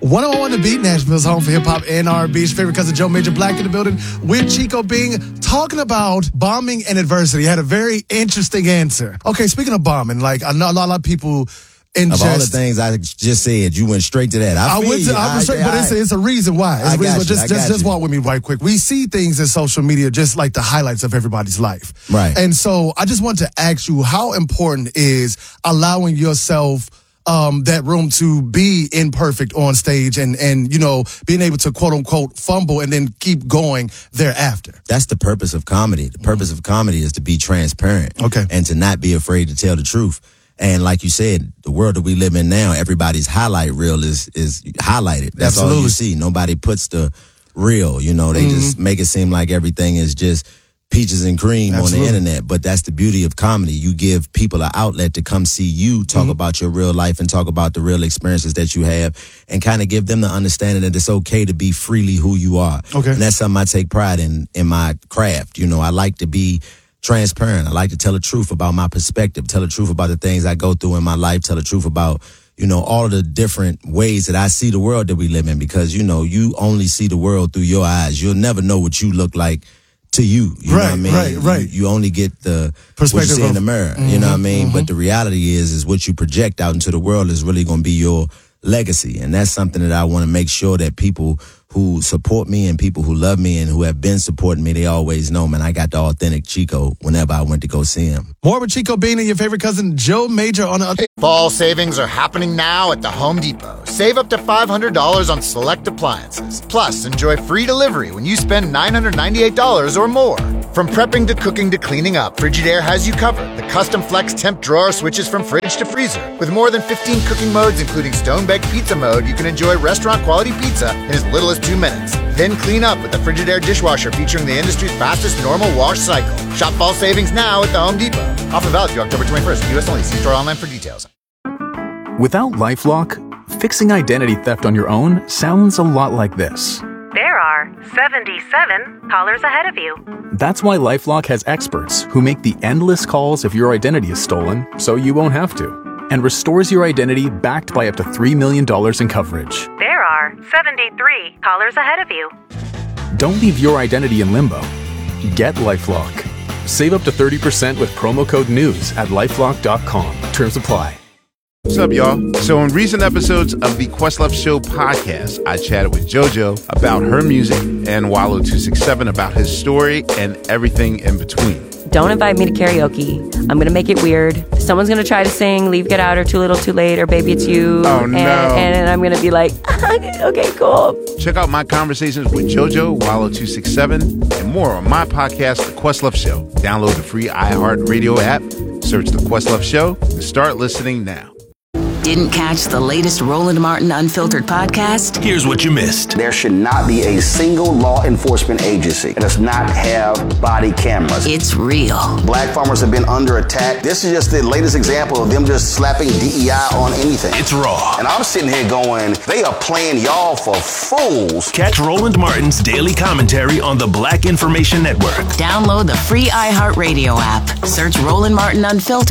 101 The Beat, Nashville's home for hip-hop and R&B. Your favorite cousin Joe Major Black in the building with Chico Bing, talking about bombing and adversity. Had a very interesting answer. Okay, speaking of bombing, like I know a lot of people ingest. Of all the things I just said, you went straight to that. I went straight, but it's a reason why. It's a reason. Just walk with me right quick. We see things in social media just like the highlights of everybody's life. Right. And so I just want to ask you, how important is allowing yourself that room to be imperfect on stage and you know, being able to quote unquote fumble and then keep going thereafter? That's the purpose of comedy. The purpose of comedy is to be transparent. Okay. And to not be afraid to tell the truth. And like you said, the world that we live in now, everybody's highlight reel is highlighted. That's Absolutely. all you see. Nobody puts the real, you know, they just make it seem like everything is just peaches and cream Absolutely. on the internet. But that's the beauty of comedy. You give people an outlet to come see you talk about your real life and talk about the real experiences that you have and kind of give them the understanding that it's okay to be freely who you are. Okay. And that's something I take pride in my craft. You know, I like to be transparent. I like to tell the truth about my perspective, tell the truth about the things I go through in my life, tell the truth about, you know, all of the different ways that I see the world that we live in, because, you know, you only see the world through your eyes. You'll never know what you look like to you. You know what I mean? Right. You only get the perspective what you see in the mirror. You know what I mean? But the reality is what you project out into the world is really going to be your legacy. And that's something that I want to make sure that people who support me and people who love me and who have been supporting me, they always know, man, I got the authentic Chico whenever I went to go see him. More with Chico Bean and your favorite cousin Joe Major on the... Fall savings are happening now at the Home Depot. Save up to $500 on select appliances. Plus, enjoy free delivery when you spend $998 or more. From prepping to cooking to cleaning up, Frigidaire has you covered. The custom flex temp drawer switches from fridge to freezer. With more than 15 cooking modes, including stone-baked pizza mode, you can enjoy restaurant-quality pizza in as little as 2 minutes. Then clean up with the Frigidaire dishwasher featuring the industry's fastest normal wash cycle. Shop fall savings now at the Home Depot. Offer valid through October 21st. U.S. only. See store online for details. Without LifeLock, fixing identity theft on your own sounds a lot like this. There are 77 callers ahead of you. That's why LifeLock has experts who make the endless calls if your identity is stolen, so you won't have to, and restores your identity backed by up to $3 million in coverage. There are 73 callers ahead of you. Don't leave your identity in limbo. Get LifeLock. Save up to 30% with promo code NEWS at LifeLock.com. Terms apply. What's up, y'all? So in recent episodes of the Questlove Show podcast, I chatted with JoJo about her music and Wallo267 about his story and everything in between. Don't invite me to karaoke. I'm going to make it weird. Someone's going to try to sing Leave, Get Out, or Too Little, Too Late, or Baby It's You. Oh, no. And I'm going to be like, okay, cool. Check out my conversations with JoJo, Wallo267, and more on my podcast, The Questlove Show. Download the free iHeartRadio app, search The Questlove Show, and start listening now. Didn't catch the latest Roland Martin Unfiltered podcast? Here's what you missed. There should not be a single law enforcement agency that does not have body cameras. It's real. Black farmers have been under attack. This is just the latest example of them just slapping DEI on anything. It's raw. And I'm sitting here going, they are playing y'all for fools. Catch Roland Martin's daily commentary on the Black Information Network. Download the free iHeartRadio app. Search Roland Martin Unfiltered